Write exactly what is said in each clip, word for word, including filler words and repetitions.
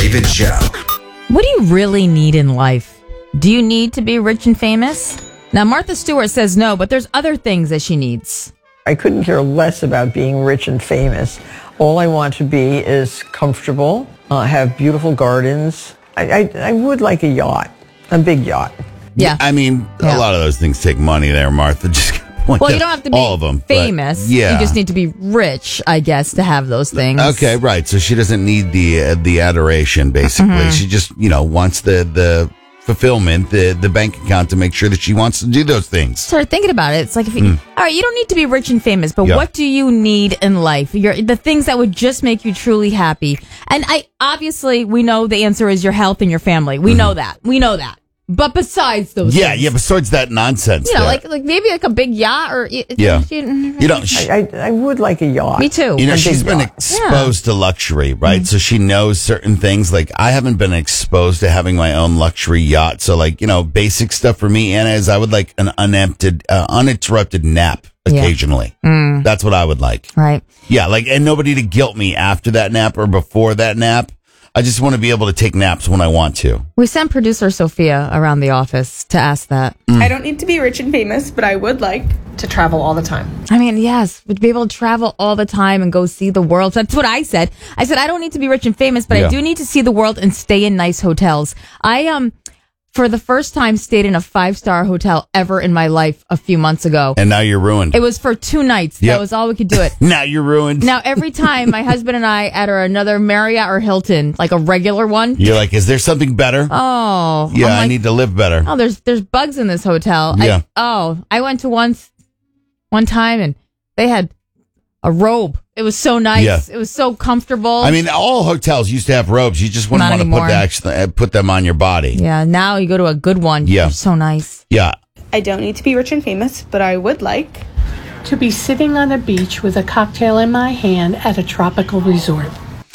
Raven Show. What do you really need in life? Do you need to be rich and famous? Now, Martha Stewart says no, but there's other things that she needs. I couldn't care less about being rich and famous. All I want to be is comfortable, uh, have beautiful gardens. I, I, I would like a yacht, a big yacht. Yeah. I mean, Yeah. a lot of those things take money there, Martha. Just point Well, out you don't have to be all of them, but famous. yeah. You just need to be rich, I guess, to have those things. Okay, right. So she doesn't need the uh, the adoration, basically. Mm-hmm. She just, you know, wants the the fulfillment, the the bank account to make sure that she wants to do those things. Start thinking about it. It's like, if you, all right, you don't need to be rich and famous, but Yeah. what do you need in life? Your the things that would just make you truly happy. And I obviously we know the answer is your health and your family. We know that. We know that. But besides those, Yeah, things, yeah. Besides that nonsense, you know, there. like like maybe like a big yacht or Yeah. you know, she, I, I, I would like a yacht. Me too. You know, A big she's been yacht. exposed to luxury, right? So she knows certain things. Like, I haven't been exposed to having my own luxury yacht. So, like, you know, basic stuff for me, Anna, is I would like an uninterrupted, uh, uninterrupted nap Yeah. occasionally. That's what I would like. Right. Yeah, like, and nobody to guilt me after that nap or before that nap. I just want to be able to take naps when I want to. We sent producer Sophia around the office to ask that. Mm. I don't need to be rich and famous, but I would like to travel all the time. I mean, yes, would be able to travel all the time and go see the world. That's what I said. I said I don't need to be rich and famous, but Yeah. I do need to see the world and stay in nice hotels. I um, for the first time, stayed in a five star hotel ever in my life a few months ago. And now you're ruined. It was for two nights. Yep. That was all we could do it. Now you're ruined. Now every time my husband and I at or another Marriott or Hilton, like a regular one. You're like, is there something better? Oh, yeah, I'm I like, need to live better. Oh, there's there's bugs in this hotel. Yeah. I, oh, I went to once, one time, and they had a robe. It was so nice. Yeah. It was so comfortable. I mean, all hotels used to have robes. You just wouldn't Not want to put, anymore. the, actually, uh, put them on your body. yeah. Now you go to a good one. Yeah. They're so nice. Yeah. I don't need to be rich and famous, but I would like To be sitting on a beach with a cocktail in my hand at a tropical resort.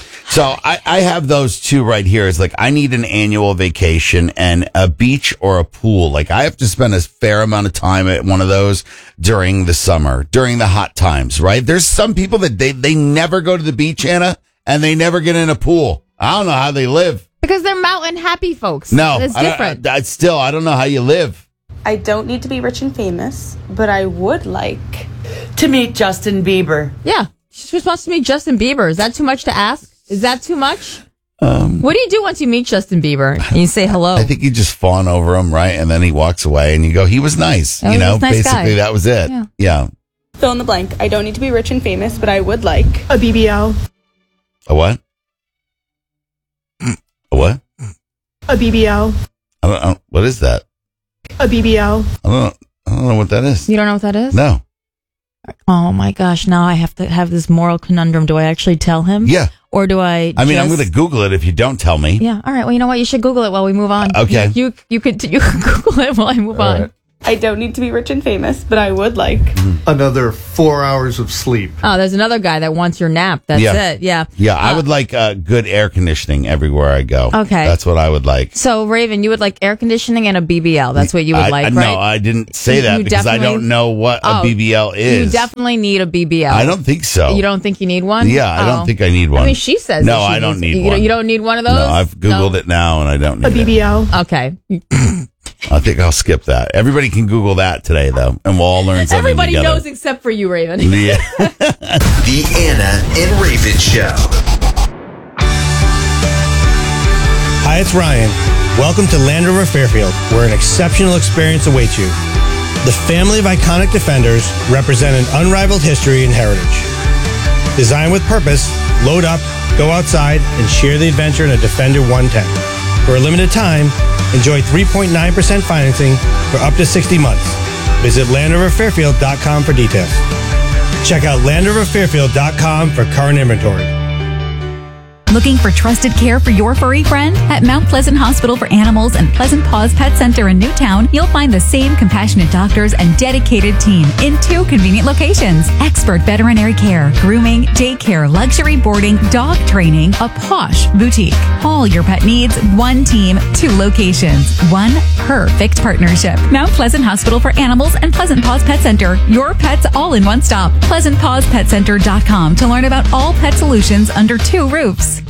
So I, I have those two right here. It's like I need an annual vacation and a beach or a pool. Like I have to spend a fair amount of time at one of those during the summer, during the hot times, right? There's some people that they, they never go to the beach, Anna, and they never get in a pool. I don't know how they live. Because they're mountain happy folks. No, It's I don't- different. I, I still, I don't know how you live. I don't need to be rich and famous, but I would like To meet Justin Bieber. yeah. She just wants to meet Justin Bieber. Is that too much to ask? Is that too much? Um, what do you do once you meet Justin Bieber and you say hello? I think you just fawn over him, right? And then he walks away and you go, he was nice. Oh, you he know, was a nice basically guy. that was it. Yeah. Yeah. fill in the blank. I don't need to be rich and famous, but I would like A B B L. A what? A what? A B B L. I don't, I don't, what is that? A B B L. I don't, I don't know what that is. You don't know what that is? No. Oh my gosh. Now I have to have this moral conundrum. Do I actually tell him? Yeah. Or do I I mean, I'm just- going to Google it if you don't tell me. Yeah. All right. Well, you know what? You should Google it while we move on. Okay. You you, you could you could Google it while I move All on. right. I don't need to be rich and famous, but I would like Another four hours of sleep. Oh, there's another guy that wants your nap. That's Yeah. it. Yeah. Yeah, I Uh, would like uh, good air conditioning everywhere I go. Okay. That's what I would like. So, Raven, you would like air conditioning and a B B L. That's what you would I, like, I, right? No, I didn't say You- that you because I definitely- don't know what a Oh, B B L is. You definitely need a B B L. I don't think so. You don't think you need one? Yeah, I don't Oh. think I need one. I mean, she says No, that she I don't needs- need you one. You don't need one of those? No, I've Googled No? it now and I don't need A B B L. it. Okay. I think I'll skip that. Everybody can Google that today, though, and we'll all learn something Everybody together. knows except for you, Raven. Yeah. The Anna and Raven Show. Hi, it's Ryan. Welcome to Land Rover Fairfield, where an exceptional experience awaits you. The family of iconic Defenders represent an unrivaled history and heritage. Designed with purpose, load up, go outside, and share the adventure in a Defender one ten. For a limited time, enjoy three point nine percent financing for up to sixty months. Visit land rover fairfield dot com for details. Check out land rover fairfield dot com for current inventory. Looking for trusted care for your furry friend? At Mount Pleasant Hospital for Animals and Pleasant Paws Pet Center in Newtown, you'll find the same compassionate doctors and dedicated team in two convenient locations. Expert veterinary care, grooming, daycare, luxury boarding, dog training, a posh boutique. All your pet needs, one team, two locations, one perfect partnership. Mount Pleasant Hospital for Animals and Pleasant Paws Pet Center. Your pets all in one stop. pleasant paws pet center dot com to learn about all pet solutions under two roofs.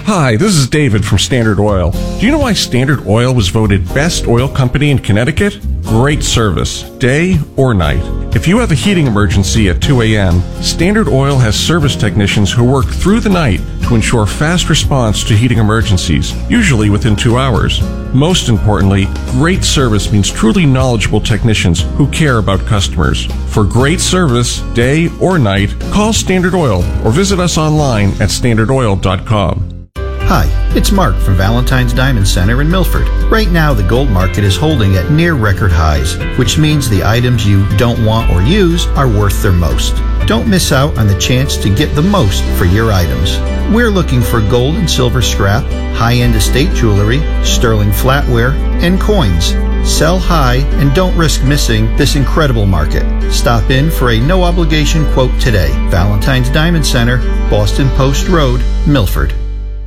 Hi, this is David from Standard Oil. Do you know why Standard Oil was voted best oil company in Connecticut? Great service, day or night. If you have a heating emergency at two a.m., Standard Oil has service technicians who work through the night to ensure fast response to heating emergencies, usually within two hours. Most importantly, great service means truly knowledgeable technicians who care about customers. For great service, day or night, call Standard Oil or visit us online at standard oil dot com. Hi, it's Mark from Valentine's Diamond Center in Milford. Right now, the gold market is holding at near record highs, which means the items you don't want or use are worth their most. Don't miss out on the chance to get the most for your items. We're looking for gold and silver scrap, high-end estate jewelry, sterling flatware, and coins. Sell high and don't risk missing this incredible market. Stop in for a no-obligation quote today. Valentine's Diamond Center, Boston Post Road, Milford.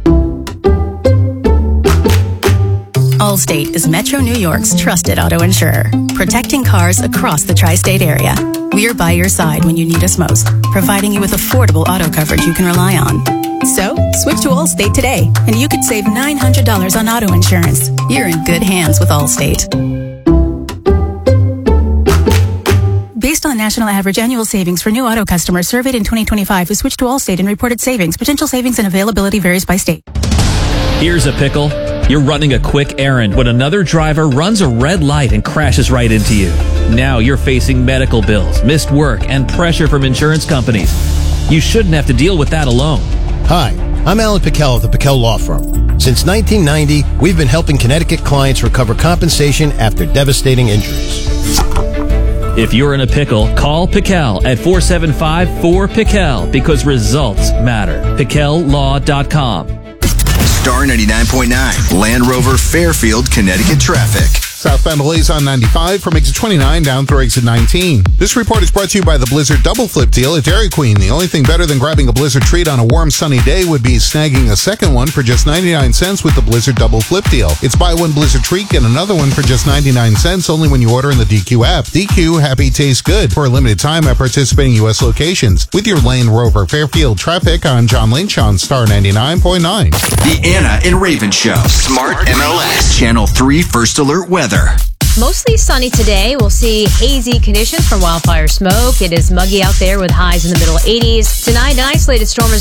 Allstate is Metro New York's trusted auto insurer, protecting cars across the tri-state area. We are by your side when you need us most, providing you with affordable auto coverage you can rely on. So, switch to Allstate today, and you could save nine hundred dollars on auto insurance. You're in good hands with Allstate. Based on national average annual savings for new auto customers surveyed in twenty twenty-five who switched to Allstate and reported savings, potential savings and availability varies by state. Here's a pickle. You're running a quick errand when another driver runs a red light and crashes right into you. Now you're facing medical bills, missed work, and pressure from insurance companies. You shouldn't have to deal with that alone. Hi, I'm Alan Pickell of the Pickell Law Firm. Since nineteen ninety, we've been helping Connecticut clients recover compensation after devastating injuries. If you're in a pickle, call Pickell at four seven five four Pickell because results matter. Pickell Law dot com. Star ninety-nine point nine, Land Rover Fairfield, Connecticut traffic. Southbound Malaise on ninety-five from exit twenty-nine down through exit nineteen. This report is brought to you by the Blizzard Double Flip deal at Dairy Queen. The only thing better than grabbing a Blizzard treat on a warm, sunny day would be snagging a second one for just ninety-nine cents with the Blizzard Double Flip deal. It's buy one Blizzard treat, get another one for just ninety-nine cents only when you order in the D Q app. D Q, happy tastes good. For a limited time at participating U S locations. With your Land Rover Fairfield traffic, I'm John Lynch on Star ninety-nine point nine. The Anna and Raven Show. Smart M L S. Channel three First Alert Weather. Mostly sunny today. We'll see hazy conditions from wildfire smoke. It is muggy out there with highs in the middle eighties. Tonight, an isolated storm is